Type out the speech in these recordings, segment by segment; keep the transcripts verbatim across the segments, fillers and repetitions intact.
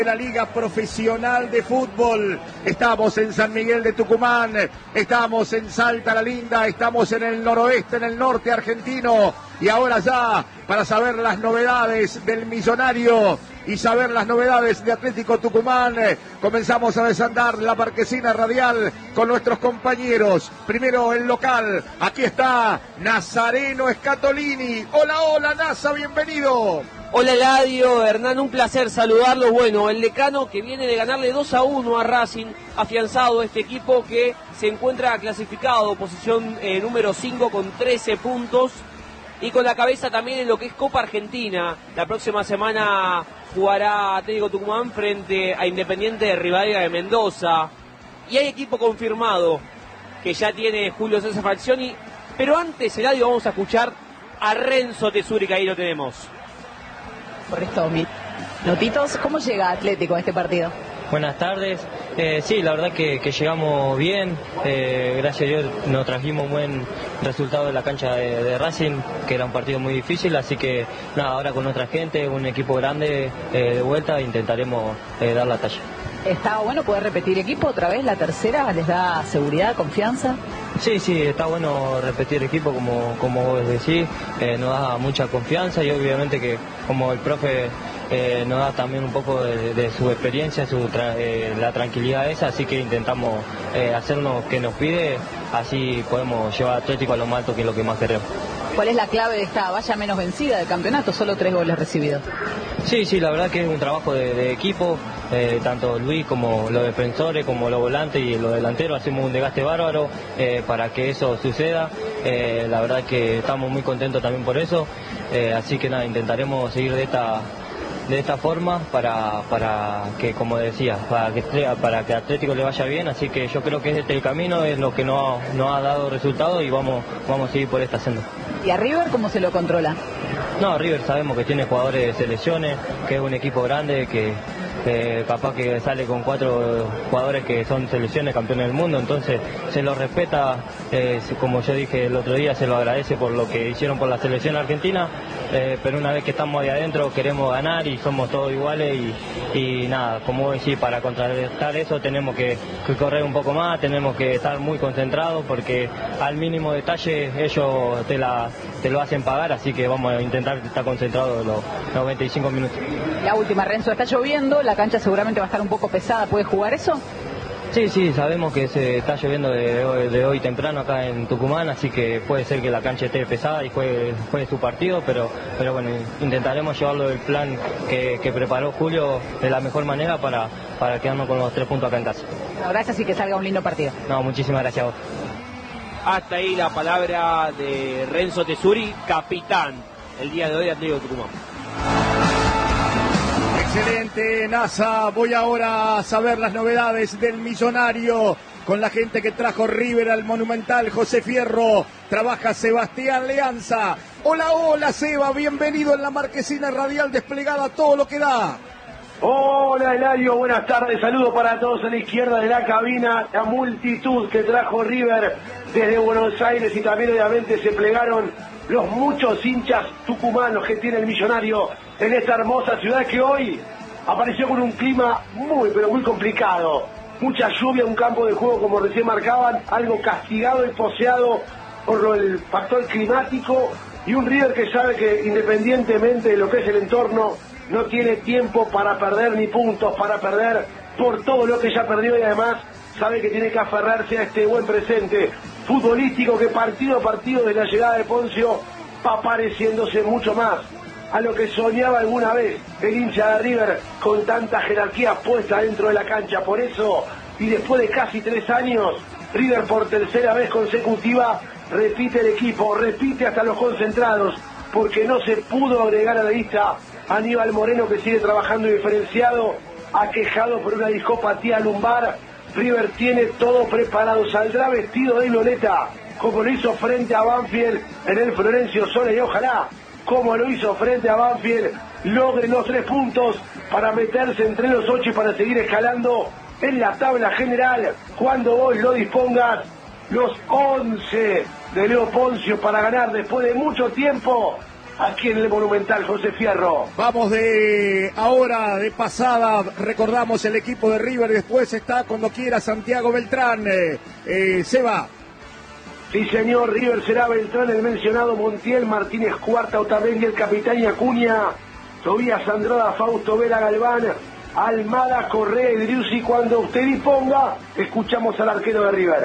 La Liga Profesional de Fútbol. Estamos en San Miguel de Tucumán, estamos en Salta la Linda, estamos en el noroeste, en el norte argentino, y ahora ya para saber las novedades del Millonario y saber las novedades de Atlético Tucumán, comenzamos a desandar la marquesina radial con nuestros compañeros. Primero el local, aquí está Nazareno Scatolini. Hola, hola Nasa, bienvenido. Hola Eladio, Hernán, un placer saludarlo. Bueno, el decano que viene de ganarle dos a uno a Racing, afianzado este equipo que se encuentra clasificado, posición eh, número cinco con trece puntos y con la cabeza también en lo que es Copa Argentina. La próxima semana jugará Atlético Tucumán frente a Independiente de Rivadavia de Mendoza. Y hay equipo confirmado que ya tiene Julio César Falcioni, pero antes, Eladio, vamos a escuchar a Renzo Tesuri, que ahí lo tenemos. Por estos minutitos, ¿cómo llega Atlético a este partido? Buenas tardes. Eh, sí, la verdad que, que llegamos bien. Eh, gracias a Dios nos trajimos un buen resultado de la cancha de, de Racing, que era un partido muy difícil, así que nada, ahora con nuestra gente, un equipo grande eh, de vuelta, intentaremos eh, dar la talla. ¿Está bueno poder repetir equipo otra vez, la tercera? ¿Les da seguridad, confianza? Sí, sí, está bueno repetir equipo, como, como vos decís, eh, nos da mucha confianza y obviamente que como el profe eh, nos da también un poco de, de su experiencia, su tra eh, la tranquilidad esa, así que intentamos eh, hacer lo que nos pide, así podemos llevar a Atlético a lo más alto, que es lo que más queremos. ¿Cuál es la clave de esta valla menos vencida del campeonato? Solo tres goles recibidos. Sí, sí, la verdad que es un trabajo de, de equipo, eh, tanto Luis como los defensores, como los volantes y los delanteros, hacemos un desgaste bárbaro eh, para que eso suceda. Eh, la verdad que estamos muy contentos también por eso, eh, así que nada, intentaremos seguir de esta de esta forma para, para que, como decía, para que, para que Atlético le vaya bien, así que yo creo que este el camino, es lo que nos ha, no ha dado resultados y vamos, vamos a seguir por esta senda. ¿Y a River cómo se lo controla? No, River sabemos que tiene jugadores de selecciones, que es un equipo grande, que eh, capaz que sale con cuatro jugadores que son selecciones, campeones del mundo, entonces se lo respeta, eh, como yo dije el otro día, se lo agradece por lo que hicieron por la selección argentina, eh, pero una vez que estamos ahí adentro queremos ganar y somos todos iguales y, y nada, como decir, para contrarrestar eso tenemos que, que correr un poco más, tenemos que estar muy concentrados porque al mínimo detalle ellos te, la, te lo hacen pagar, así que vamos a intentar estar concentrados los noventa y cinco minutos. La última, Renzo, está lloviendo, la cancha seguramente va a estar un poco pesada, ¿puede jugar eso? Sí, sí, sabemos que se está lloviendo de hoy, de hoy temprano acá en Tucumán, así que puede ser que la cancha esté pesada y juegue, juegue su partido, pero, pero bueno, intentaremos llevarlo del plan que, que preparó Julio de la mejor manera para, para quedarnos con los tres puntos acá en casa. No, gracias y que salga un lindo partido. No, muchísimas gracias a vos. Hasta ahí la palabra de Renzo Tesuri, capitán el día de hoy de Atlético Tucumán. Excelente, Nasa. Voy ahora a saber las novedades del Millonario con la gente que trajo River al Monumental. José Fierro, trabaja Sebastián Leanza. Hola, hola, Seba, bienvenido en la marquesina radial desplegada, todo lo que da. Hola, Eladio, buenas tardes, saludos para todos a la izquierda de la cabina, la multitud que trajo River desde Buenos Aires y también obviamente se plegaron los muchos hinchas tucumanos que tiene el Millonario en esta hermosa ciudad que hoy apareció con un clima muy, pero muy complicado. Mucha lluvia, un campo de juego como recién marcaban, algo castigado y poseado por el factor climático y un River que sabe que independientemente de lo que es el entorno, no tiene tiempo para perder ni puntos para perder por todo lo que ya perdió y además sabe que tiene que aferrarse a este buen presente futbolístico que partido a partido de la llegada de Poncio va pareciéndose mucho más a lo que soñaba alguna vez el hincha de River con tanta jerarquía puesta dentro de la cancha. Por eso, y después de casi tres años, River por tercera vez consecutiva repite el equipo, repite hasta los concentrados, porque no se pudo agregar a la lista a Aníbal Moreno, que sigue trabajando diferenciado, aquejado por una discopatía lumbar. River tiene todo preparado, saldrá vestido de violeta, como lo hizo frente a Banfield en el Florencio Sola, y ojalá, como lo hizo frente a Banfield, logre los tres puntos para meterse entre los ocho y para seguir escalando en la tabla general. Cuando vos lo dispongas, los once de Leo Poncio para ganar después de mucho tiempo aquí en el Monumental, José Fierro. Vamos de ahora, de pasada, recordamos el equipo de River, después está cuando quiera Santiago Beltrán. Eh, eh, Seba. Sí, señor, River será Beltrán, el mencionado Montiel, Martínez Cuarta, Otamendi, el capitán y Acuña, Tobías Andrada, Fausto Vera, Galván, Almada, Correa y Driussi. Cuando usted disponga, escuchamos al arquero de River.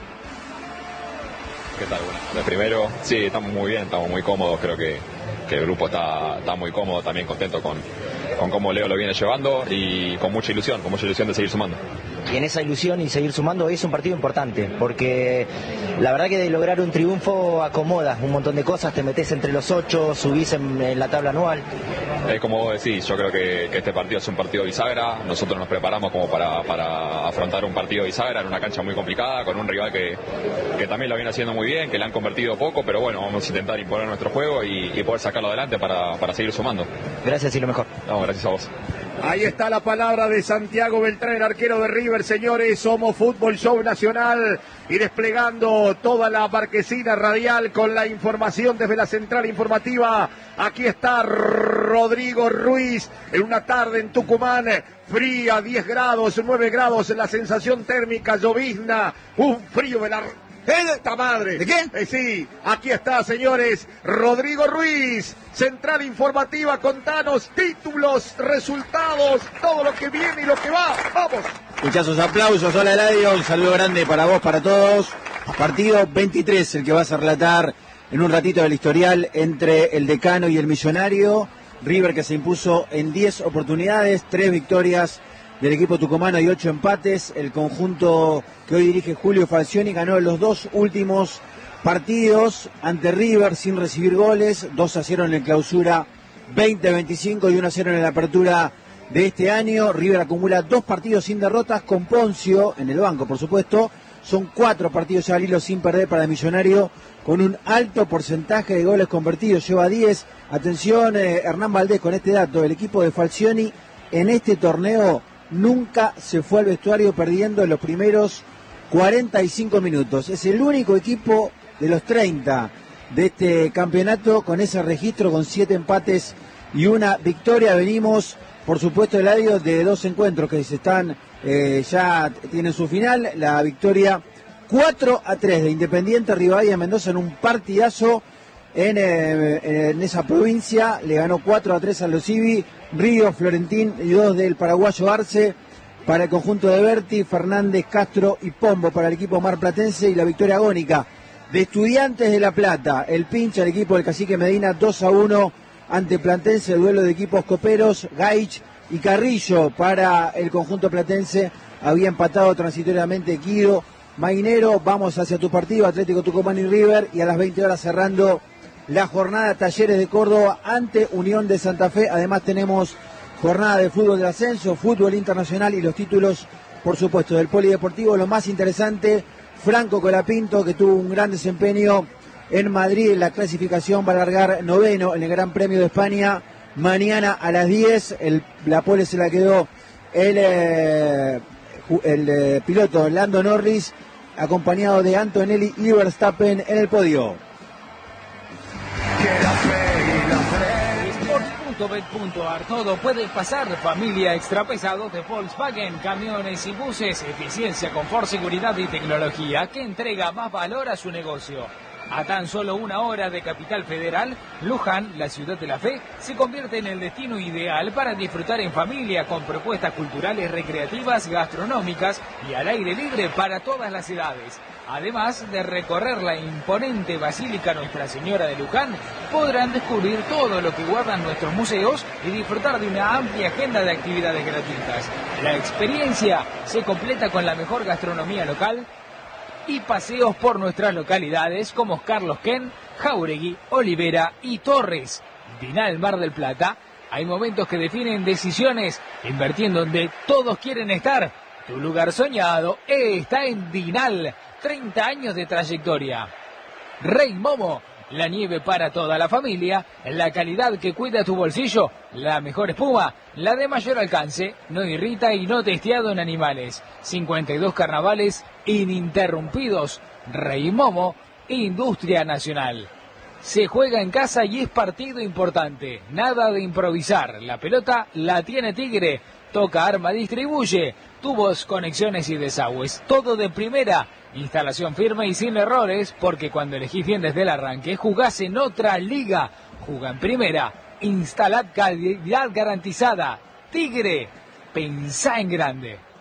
¿Qué tal? Bueno, de primero, sí, estamos muy bien, estamos muy cómodos, creo que, que el grupo está, está muy cómodo, también contento con, con cómo Leo lo viene llevando y con mucha ilusión, con mucha ilusión de seguir sumando. Y en esa ilusión y seguir sumando es un partido importante, porque la verdad que de lograr un triunfo acomoda un montón de cosas, te metes entre los ocho, subís en, en la tabla anual. Es como vos decís, yo creo que, que este partido es un partido bisagra, nosotros nos preparamos como para, para afrontar un partido bisagra en una cancha muy complicada, con un rival que, que también lo viene haciendo muy bien, que le han convertido poco, pero bueno, vamos a intentar imponer nuestro juego y, y poder sacarlo adelante para, para seguir sumando. Gracias y lo mejor. No, gracias a vos. Ahí está la palabra de Santiago Beltrán, el arquero de River, señores. Somos Fútbol Show Nacional y desplegando toda la marquesina radial con la información desde la central informativa. Aquí está Rodrigo Ruiz en una tarde en Tucumán, fría, diez grados, nueve grados, la sensación térmica, llovizna, un frío de la... ¡Esta madre! ¿De qué? Eh, sí, aquí está, señores, Rodrigo Ruiz, central informativa, contanos títulos, resultados, todo lo que viene y lo que va. ¡Vamos! Muchachos, aplausos, hola Eladio, un saludo grande para vos, para todos. Partido veintitrés, el que vas a relatar en un ratito del historial entre el Decano y el Millonario. River que se impuso en diez oportunidades, tres victorias del equipo tucumano y ocho empates. El conjunto que hoy dirige Julio Falcioni ganó los dos últimos partidos ante River sin recibir goles, dos a cero en el clausura veinte veinticinco y uno a cero en la apertura de este año. River acumula dos partidos sin derrotas con Poncio en el banco, por supuesto. Son cuatro partidos al hilo sin perder para el Millonario, con un alto porcentaje de goles convertidos, lleva diez. Atención, eh, Hernán Valdés, con este dato, el equipo de Falcioni en este torneo nunca se fue al vestuario perdiendo en los primeros cuarenta y cinco minutos. Es el único equipo de los treinta de este campeonato con ese registro, con siete empates y una victoria. Venimos, por supuesto, Eladio, de dos encuentros que se están, eh, ya tienen su final. La victoria cuatro a tres de Independiente Rivadavia Mendoza en un partidazo en, eh, en esa provincia. Le ganó cuatro a tres a los Ibi. Río, Florentín y dos del paraguayo Arce para el conjunto de Berti, Fernández, Castro y Pombo para el equipo marplatense. Y la victoria agónica de Estudiantes de La Plata, el pincha, el equipo del Cacique Medina, dos a uno ante Platense. El duelo de equipos coperos, Gaich y Carrillo para el conjunto platense. Había empatado transitoriamente Guido Mainero. Vamos hacia tu partido, Atlético Tucumán y River, y a las veinte horas cerrando la jornada Talleres de Córdoba ante Unión de Santa Fe. Además tenemos jornada de fútbol de ascenso, fútbol internacional y los títulos, por supuesto, del polideportivo. Lo más interesante, Franco Colapinto, que tuvo un gran desempeño en Madrid en la clasificación, va a largar noveno en el Gran Premio de España mañana a las diez. El, la pole se la quedó el, eh, el eh, piloto Lando Norris, acompañado de Antonelli y Verstappen en el podio. Sport punto bet punto a r, todo puede pasar. Familia extra pesado de Volkswagen, camiones y buses, eficiencia, confort, seguridad y tecnología que entrega más valor a su negocio. A tan solo una hora de Capital Federal, Luján, la ciudad de la fe, se convierte en el destino ideal para disfrutar en familia con propuestas culturales, recreativas, gastronómicas y al aire libre para todas las edades. Además de recorrer la imponente Basílica Nuestra Señora de Luján, podrán descubrir todo lo que guardan nuestros museos y disfrutar de una amplia agenda de actividades gratuitas. La experiencia se completa con la mejor gastronomía local y paseos por nuestras localidades como Carlos Ken, Jauregui, Olivera y Torres. Dinal Mar del Plata, hay momentos que definen decisiones, invirtiendo donde todos quieren estar. Tu lugar soñado está en Dinal, treinta años de trayectoria. Rey Momo, la nieve para toda la familia, la calidad que cuida tu bolsillo, la mejor espuma, la de mayor alcance, no irrita y no testeado en animales. cincuenta y dos carnavales ininterrumpidos. Rey Momo, Industria Nacional. Se juega en casa y es partido importante. Nada de improvisar. La pelota la tiene Tigre. Toca, arma, distribuye. Tubos, conexiones y desagües. Todo de primera. Instalación firme y sin errores, porque cuando elegís bien desde el arranque, jugás en otra liga. Juga en primera. Instalad calidad garantizada. Tigre, pensá en grande.